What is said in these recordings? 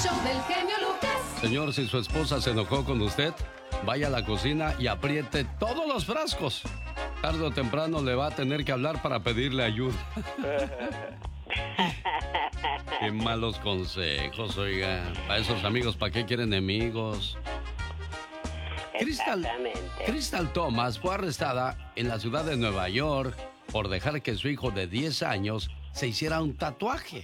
show del genio Lucas. Señor, si su esposa se enojó con usted, vaya a la cocina y apriete todos los frascos. Tarde o temprano le va a tener que hablar para pedirle ayuda. Qué malos consejos, oiga. Para esos amigos, ¿para qué quieren enemigos? Crystal Thomas fue arrestada en la ciudad de Nueva York por dejar que su hijo de 10 años se hiciera un tatuaje.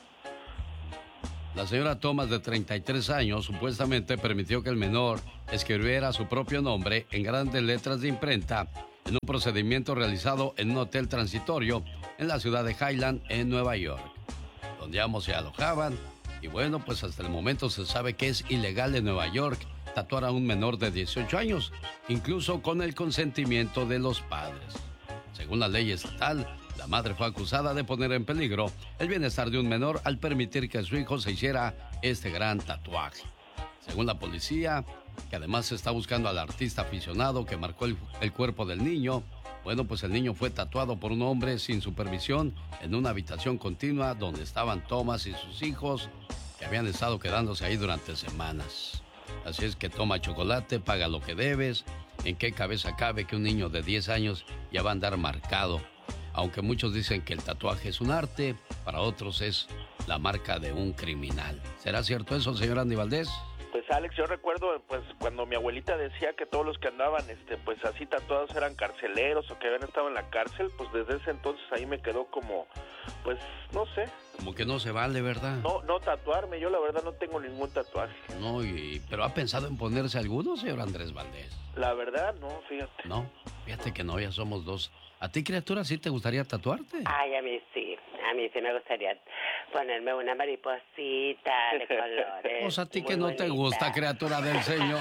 La señora Thomas, de 33 años, supuestamente permitió que el menor escribiera su propio nombre en grandes letras de imprenta en un procedimiento realizado en un hotel transitorio en la ciudad de Highland, en Nueva York, donde ambos se alojaban. Y bueno, pues hasta el momento se sabe que es ilegal en Nueva York tatuar a un menor de 18 años, incluso con el consentimiento de los padres. Según la ley estatal, la madre fue acusada de poner en peligro el bienestar de un menor al permitir que su hijo se hiciera este gran tatuaje. Según la policía, que además está buscando al artista aficionado que marcó el cuerpo del niño, bueno, pues el niño fue tatuado por un hombre sin supervisión en una habitación continua donde estaban Thomas y sus hijos, que habían estado quedándose ahí durante semanas. Así es que toma chocolate, paga lo que debes. ¿En qué cabeza cabe que un niño de 10 años ya va a andar marcado? Aunque muchos dicen que el tatuaje es un arte, para otros es la marca de un criminal. ¿Será cierto eso, señor Andy Valdés? Pues Alex, yo recuerdo pues cuando mi abuelita decía que todos los que andaban pues así tatuados eran carceleros o que habían estado en la cárcel, pues desde ese entonces ahí me quedó como, pues no sé. Como que no se vale, ¿verdad? No tatuarme, yo la verdad no tengo ningún tatuaje. No, ¿pero ha pensado en ponerse alguno, señor Andrés Valdés? La verdad, no, fíjate. No, fíjate que no, ya somos dos. ¿A ti, criatura, sí te gustaría tatuarte? Ay, a mí sí me gustaría ponerme una mariposita de colores. Pues a ti muy que no bonita. te gusta, criatura del Señor.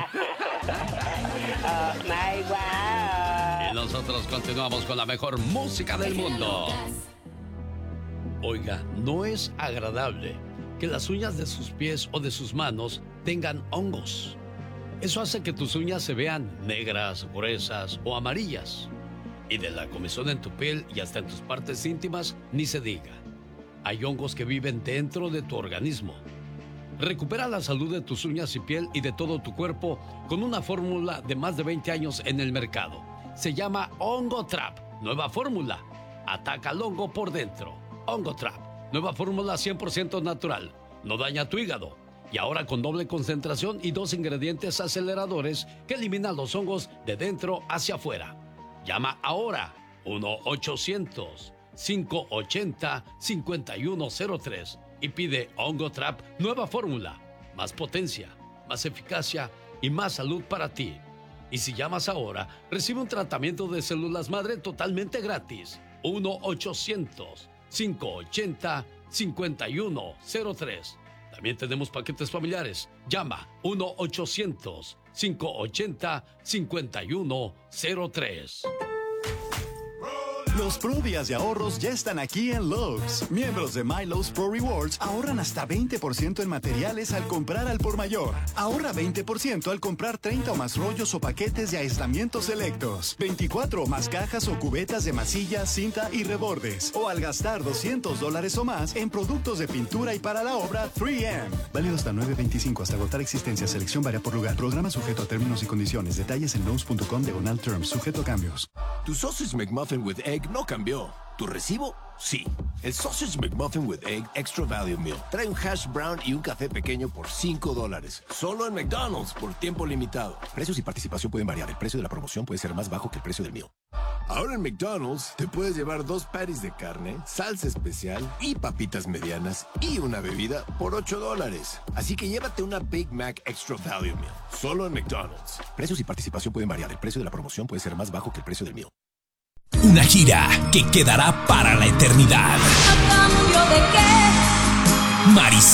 Oh, my wow. Y nosotros continuamos con la mejor música del mundo. Oiga, no es agradable que las uñas de sus pies o de sus manos tengan hongos. Eso hace que tus uñas se vean negras, gruesas o amarillas. Y de la comezón en tu piel y hasta en tus partes íntimas, ni se diga. Hay hongos que viven dentro de tu organismo. Recupera la salud de tus uñas y piel y de todo tu cuerpo con una fórmula de más de 20 años en el mercado. Se llama Hongo Trap. Nueva fórmula. Ataca al hongo por dentro. Hongo Trap. Nueva fórmula 100% natural. No daña tu hígado. Y ahora con doble concentración y 2 ingredientes aceleradores que eliminan los hongos de dentro hacia afuera. Llama ahora 1-800-580-5103 y pide Hongo Trap Nueva Fórmula. Más potencia, más eficacia y más salud para ti. Y si llamas ahora, recibe un tratamiento de células madre totalmente gratis. 1-800-580-5103. También tenemos paquetes familiares. Llama 1-800-580-5103. Los Pro Días de ahorros ya están aquí en Lowe's. Miembros de My Lowe's Pro Rewards ahorran hasta 20% en materiales al comprar al por mayor. Ahorra 20% al comprar 30 o más rollos o paquetes de aislamientos selectos, 24 o más cajas o cubetas de masilla, cinta y rebordes, o al gastar $200 o más en productos de pintura y para la obra 3M. Válido hasta 9/25 hasta agotar existencia. Selección varía por lugar. Programa sujeto a términos y condiciones. Detalles en Lowe's.com/terms. Sujeto a cambios. Tu Sausage McMuffin with Egg no cambió. ¿Tu recibo? Sí. El Sausage McMuffin with Egg Extra Value Meal trae un hash brown y un café pequeño por $5. Solo en McDonald's por tiempo limitado. Precios y participación pueden variar. El precio de la promoción puede ser más bajo que el precio del meal. Ahora en McDonald's te puedes llevar 2 patties de carne, salsa especial y papitas medianas y una bebida por $8. Así que llévate una Big Mac Extra Value Meal. Solo en McDonald's. Precios y participación pueden variar. El precio de la promoción puede ser más bajo que el precio del meal. Una gira que quedará para la eternidad. ¿A cambio de qué? Marisol